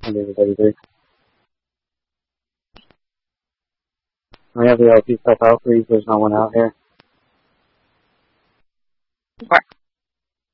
And everybody do. I have the LP stuff out, please. There's no one out here. What?